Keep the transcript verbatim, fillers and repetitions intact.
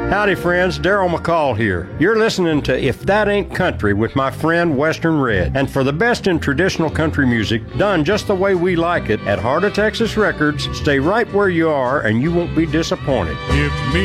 Howdy, friends. Daryl McCall here. You're listening to If That Ain't Country with my friend Western Red. And for the best in traditional country music, done just the way we like it, at Heart of Texas Records, stay right where you are and you won't be disappointed. If me